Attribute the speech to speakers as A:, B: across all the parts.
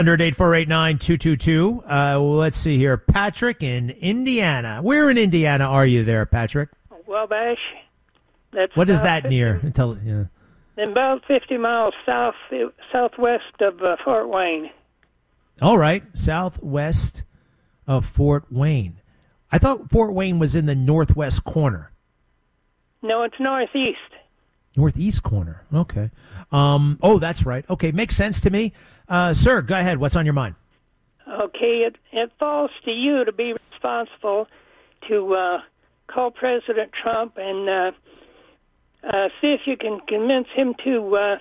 A: 888-489-2222. Let's see here. Patrick in Indiana. Where in Indiana are you there, Patrick?
B: Wabash. That's
A: what is that near?
B: About 50 miles southwest of Fort Wayne.
A: All right, southwest of Fort Wayne. I thought Fort Wayne was in the northwest corner.
B: No, it's northeast.
A: Northeast corner. Okay. Oh, that's right. Okay, makes sense to me. Sir, go ahead. What's on your mind?
B: Okay, it falls to you to be responsible to call President Trump and see if you can convince him to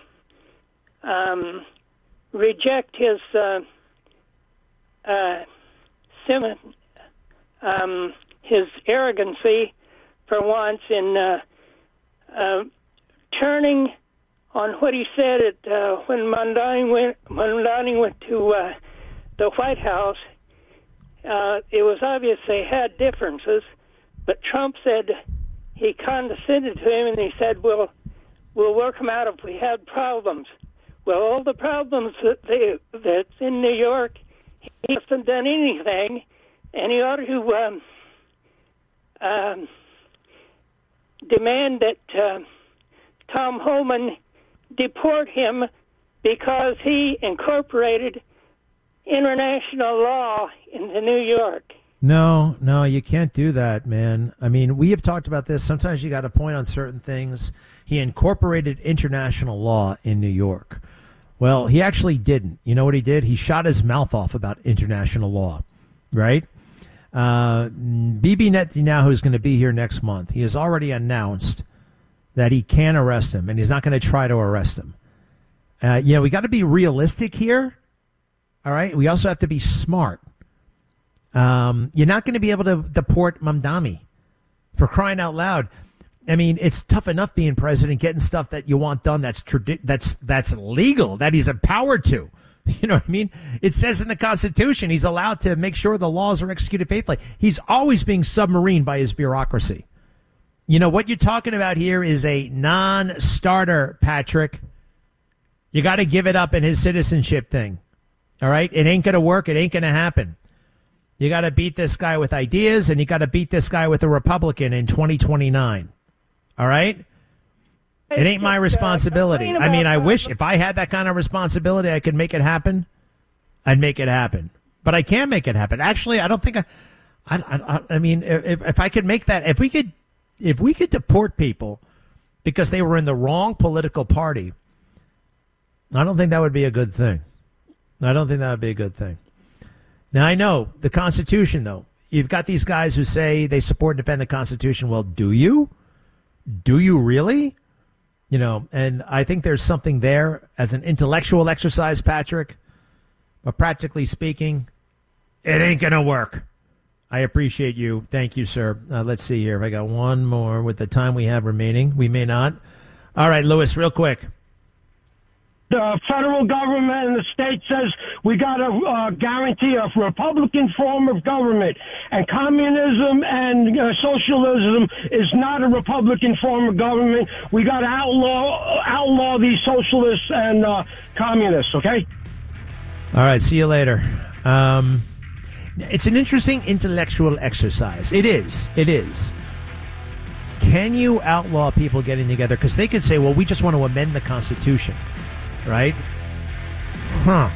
B: reject his arrogancy for once in turning on what he said when Mondani went to the White House. It was obvious they had differences, but Trump said he condescended to him and he said, we'll work them out if we had problems. Well, all the problems that's in New York, he hasn't done anything, and he ought to demand that Tom Homan deport him because he incorporated international law into New York.
A: No, you can't do that, man. I mean, we have talked about this. Sometimes you got to point on certain things. He incorporated international law in New York. Well, he actually didn't. You know what he did? He shot his mouth off about international law, right? Bibi Netanyahu is going to be here next month. He has already announced that he can arrest him, and he's not going to try to arrest him. We got to be realistic here, all right? We also have to be smart. You're not going to be able to deport Mamdani, for crying out loud. I mean, it's tough enough being president, getting stuff that you want done that's legal, that he's empowered to. You know what I mean? It says in the Constitution he's allowed to make sure the laws are executed faithfully. He's always being submarined by his bureaucracy. You know, what you're talking about here is a non-starter, Patrick. You got to give it up in his citizenship thing. All right? It ain't going to work. It ain't going to happen. You got to beat this guy with ideas, and you got to beat this guy with a Republican in 2029. All right? It ain't my responsibility. I mean, I wish if I had that kind of responsibility, I could make it happen. I'd make it happen. But I can't make it happen. Actually, I don't think I mean, if I could make that, if we could deport people because they were in the wrong political party, I don't think that would be a good thing. I don't think that would be a good thing. Now, I know the Constitution, though. You've got these guys who say they support and defend the Constitution. Well, do you? Do you really? You know, and I think there's something there as an intellectual exercise, Patrick. But practically speaking, it ain't going to work. I appreciate you. Thank you, sir. Let's see here. If I got one more with the time we have remaining. We may not. All right, Lewis, real quick.
C: The federal government and the state says we got to guarantee a Republican form of government, and communism and socialism is not a Republican form of government. We got to outlaw these socialists and communists. Okay.
A: All right. See you later. It's an interesting intellectual exercise. It is. It is. Can you outlaw people getting together? Because they could say, well, we just want to amend the Constitution. Right? Huh.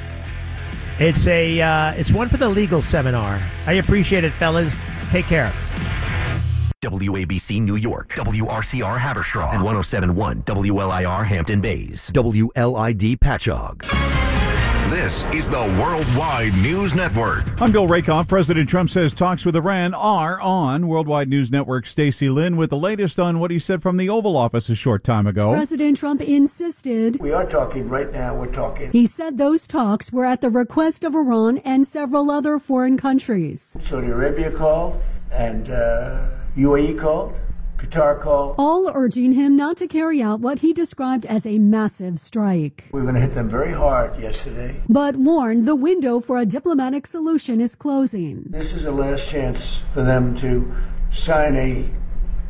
A: It's one for the legal seminar. I appreciate it, fellas. Take care.
D: WABC New York, WRCR Haverstraw, and 107.1 WLIR Hampton Bays, WLID Patchogue. This is the Worldwide News Network.
E: I'm Bill Rakoff. President Trump says talks with Iran are on. Worldwide News Network Stacey Lynn with the latest on what he said from the Oval Office a short time ago.
F: President Trump insisted.
G: We are talking right now. We're talking.
F: He said those talks were at the request of Iran and several other foreign countries.
G: Saudi Arabia called and UAE called. Qatar call.
F: All urging him not to carry out what he described as a massive strike.
G: We were going to hit them very hard yesterday.
F: But warned the window for a diplomatic solution is closing.
G: This is the last chance for them to sign a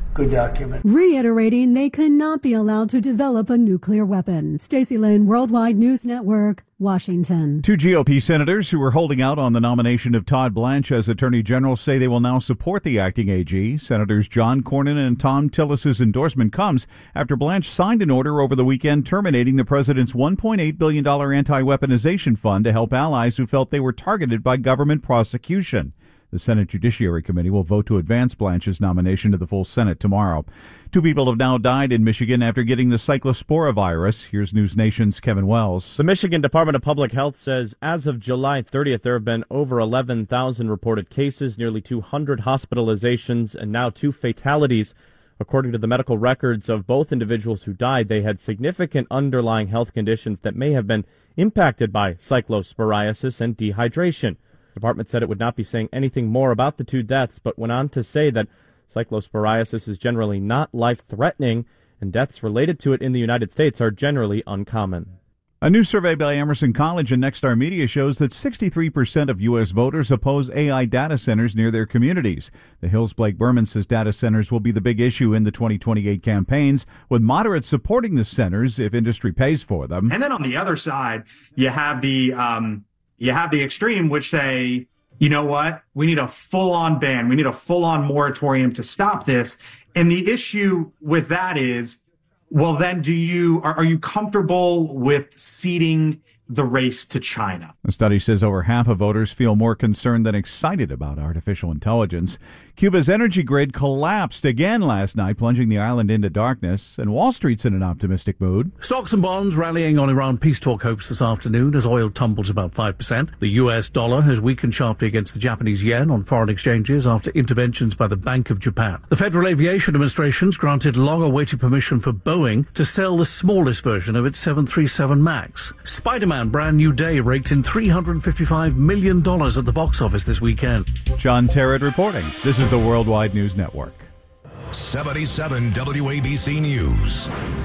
G: good document.
F: Reiterating they cannot be allowed to develop a nuclear weapon. Stacey Lynn, Worldwide News Network, Washington.
E: 2 GOP senators who were holding out on the nomination of Todd Blanche as Attorney General say they will now support the acting AG. Senators John Cornyn and Tom Tillis's endorsement comes after Blanche signed an order over the weekend terminating the president's $1.8 billion anti-weaponization fund to help allies who felt they were targeted by government prosecution. The Senate Judiciary Committee will vote to advance Blanche's nomination to the full Senate tomorrow. 2 people have now died in Michigan after getting the cyclospora virus. Here's News Nation's Kevin Wells.
H: The Michigan Department of Public Health says as of July 30th, there have been over 11,000 reported cases, nearly 200 hospitalizations, and now 2 fatalities. According to the medical records of both individuals who died, they had significant underlying health conditions that may have been impacted by cyclosporiasis and dehydration. The department said it would not be saying anything more about the 2 deaths, but went on to say that cyclosporiasis is generally not life-threatening, and deaths related to it in the United States are generally uncommon.
E: A new survey by Emerson College and Nexstar Media shows that 63% of U.S. voters oppose AI data centers near their communities. The Hill's Blake Berman says data centers will be the big issue in the 2028 campaigns, with moderates supporting the centers if industry pays for them.
I: And then on the other side, you have the extreme, which say, you know what, we need a full-on ban. We need a full-on moratorium to stop this. And the issue with that is, well, then are you comfortable with ceding the race to China?
E: The study says over half of voters feel more concerned than excited about artificial intelligence. Cuba's energy grid collapsed again last night, plunging the island into darkness, and Wall Street's in an optimistic mood.
J: Stocks and bonds rallying on Iran peace talk hopes this afternoon as oil tumbles about 5%. The US dollar has weakened sharply against the Japanese yen on foreign exchanges after interventions by the Bank of Japan. The Federal Aviation Administration's granted long-awaited permission for Boeing to sell the smallest version of its 737 MAX. Spider-Man Brand New Day raked in $355 million at the box office this weekend.
E: John Terrett reporting. This is the Worldwide News Network.
D: 77 WABC News.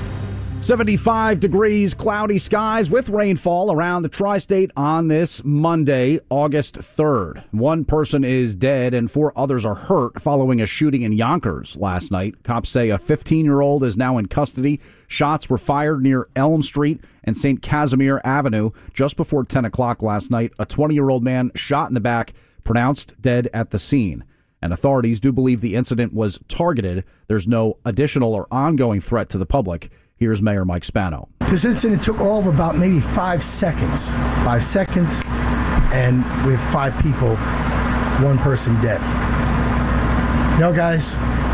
K: 75 degrees, cloudy skies with rainfall around the tri-state on this Monday, August 3rd. 1 person is dead and 4 others are hurt following a shooting in Yonkers last night. Cops say a 15-year-old is now in custody. Shots were fired near Elm Street and St. Casimir Avenue just before 10 o'clock last night. A 20-year-old man shot in the back, pronounced dead at the scene. And authorities do believe the incident was targeted. There's no additional or ongoing threat to the public. Here's Mayor Mike Spano.
L: This incident took all of about maybe 5 seconds. 5 seconds, and we have 5 people, 1 person dead. You know, guys,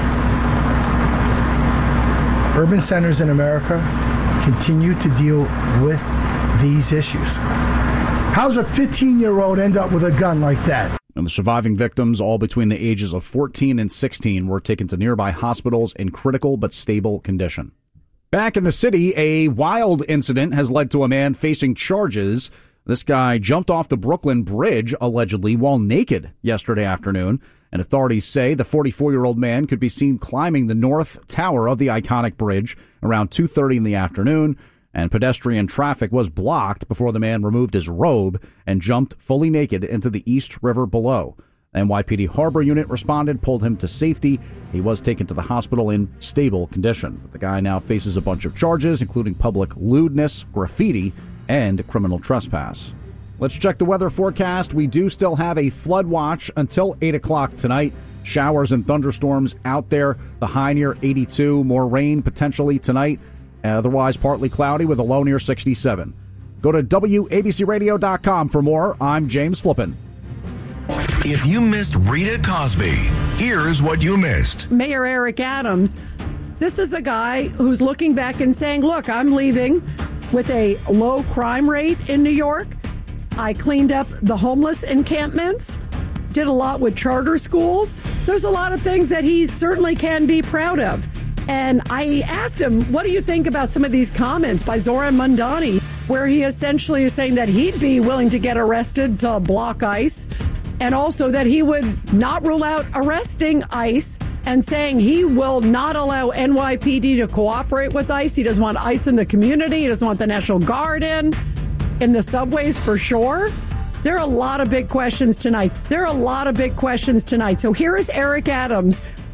L: urban centers in America continue to deal with these issues. How's a 15-year-old end up with a gun like that?
K: And the surviving victims, all between the ages of 14 and 16, were taken to nearby hospitals in critical but stable condition. Back in the city, a wild incident has led to a man facing charges. This guy jumped off the Brooklyn Bridge, allegedly, while naked yesterday afternoon. And authorities say the 44-year-old man could be seen climbing the north tower of the iconic bridge around 2:30 in the afternoon. And pedestrian traffic was blocked before the man removed his robe and jumped fully naked into the East River below. The NYPD Harbor unit responded, pulled him to safety. He was taken to the hospital in stable condition. The guy now faces a bunch of charges, including public lewdness, graffiti, and criminal trespass. Let's check the weather forecast. We do still have a flood watch until 8 o'clock tonight. Showers and thunderstorms out there. The high near 82. More rain potentially tonight. Otherwise partly cloudy with a low near 67. Go to WABCRadio.com for more. I'm James Flippin.
D: If you missed Rita Cosby, here's what you missed.
M: Mayor Eric Adams, this is a guy who's looking back and saying, look, I'm leaving with a low crime rate in New York. I cleaned up the homeless encampments, did a lot with charter schools. There's a lot of things that he certainly can be proud of. And I asked him, what do you think about some of these comments by Zoran Mandani, where he essentially is saying that he'd be willing to get arrested to block ICE, and also that he would not rule out arresting ICE, and saying he will not allow NYPD to cooperate with ICE. He doesn't want ICE in the community. He doesn't want the National Guard in the subways for sure. There are a lot of big questions tonight. So here is Eric Adams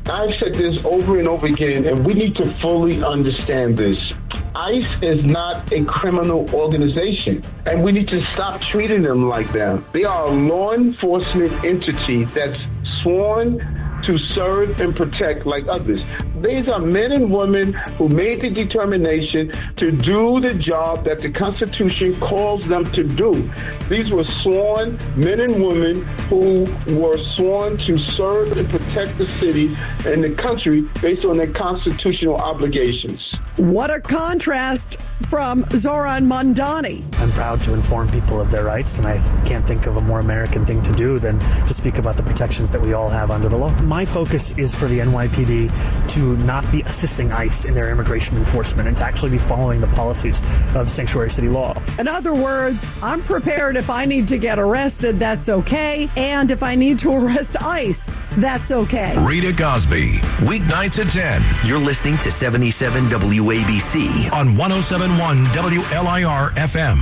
N: I've said this over and over again, and we need to fully understand this. ICE is not a criminal organization, and we need to stop treating them like that. They are a law enforcement entity that's sworn to serve and protect like others. These are men and women who made the determination to do the job that the Constitution calls them to do. These were sworn men and women who were sworn to serve and protect the city and the country based on their constitutional obligations.
M: What a contrast from Zoran Mondani.
O: I'm proud to inform people of their rights, and I can't think of a more American thing to do than to speak about the protections that we all have under the law. My focus is for the NYPD to not be assisting ICE in their immigration enforcement and to actually be following the policies of sanctuary city law.
M: In other words, I'm prepared if I need to get arrested, that's okay. And if I need to arrest ICE, that's okay.
D: Rita Cosby, weeknights at 10. You're listening to 77 WABC on 107.1 WLIR FM.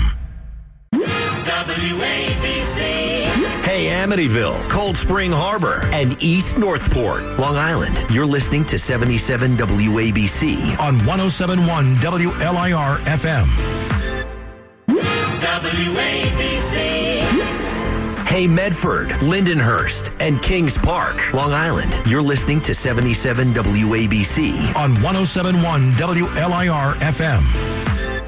D: WABC. Hey, Amityville, Cold Spring Harbor, and East Northport, Long Island. You're listening to 77 WABC on 107.1 WLIR FM. WABC. Hey, Medford, Lindenhurst, and Kings Park, Long Island. You're listening to 77 WABC on 107.1 WLIR FM.